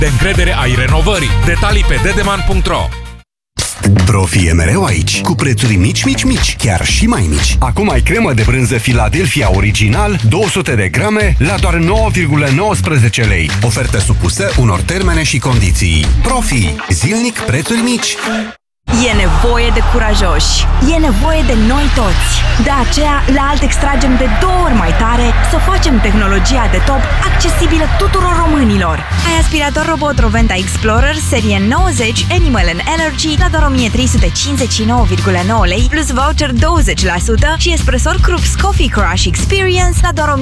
de încredere ai renovării. Detalii pe dedeman.ro. Profi e mereu aici, cu prețuri mici, chiar și mai mici. Acum ai cremă de brânză Philadelphia Original, 200 de grame, la doar 9,19 lei. Ofertă supusă unor termene și condiții. Profi, zilnic prețuri mici. E nevoie de curajoși. E nevoie de noi toți. De aceea, la Alt extragem de 2 ori mai tare să facem tehnologia de top accesibilă tuturor românilor. Ai aspirator robot Roventa Explorer serie 90 Animal and Energy la doar 1359,9 lei plus voucher 20% și espresor Krups Coffee Crush Experience la doar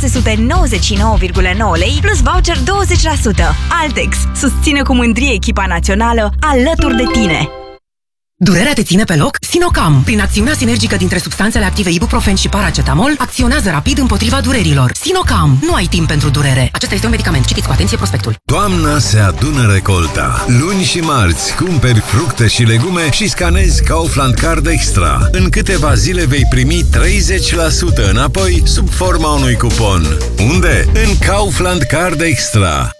1699,9 lei plus voucher 20%. Altex susține cu mândrie echipa națională alături de tine. Durerea te ține pe loc? Sinocam, prin acțiunea sinergică dintre substanțele active ibuprofen și paracetamol, acționează rapid împotriva durerilor. Sinocam, nu ai timp pentru durere. Acesta este un medicament. Citiți cu atenție prospectul. Toamna se adună recolta. Luni și marți cumperi fructe și legume și scanezi Kaufland Card Extra. În câteva zile vei primi 30% înapoi sub forma unui cupon. Unde? În Kaufland Card Extra.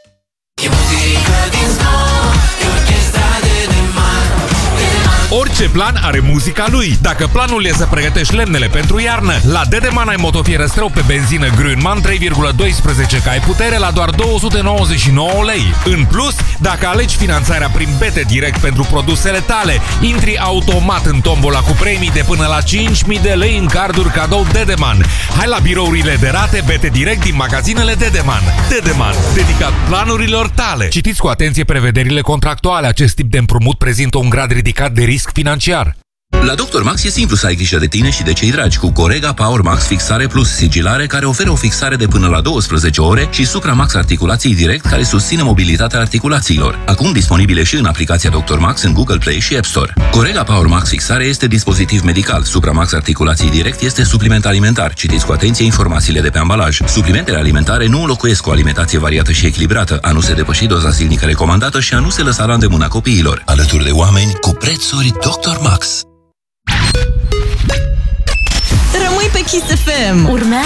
Orice plan are muzica lui. Dacă planul e să pregătești lemnele pentru iarnă, la Dedeman ai motofierăstrău pe benzină Grünman 3,12 cai putere la doar 299 lei. În plus, dacă alegi finanțarea prin BT Direct pentru produsele tale, intri automat în tombola cu premii de până la 5.000 de lei în carduri cadou Dedeman. Hai la birourile de rate BT Direct din magazinele Dedeman. Dedeman, dedicat planurilor tale. Citiți cu atenție prevederile contractuale. Acest tip de împrumut prezintă un grad ridicat de risc financiar. La Dr. Max e simplu să ai grijă de tine și de cei dragi cu Corega Power Max Fixare Plus sigilare, care oferă o fixare de până la 12 ore, și Supra Max Articulații Direct, care susține mobilitatea articulațiilor. Acum disponibile și în aplicația Dr. Max în Google Play și App Store. Corega Power Max Fixare este dispozitiv medical. Supra Max Articulații Direct este supliment alimentar. Citiți cu atenție informațiile de pe ambalaj. Suplimentele alimentare nu înlocuiesc o alimentație variată și echilibrată, a nu se depăși doza zilnică recomandată și a nu se lăsa la îndemâna copiilor. Alături de oameni cu prețuri Dr. Max. Rămâi pe Kiss FM. Urmează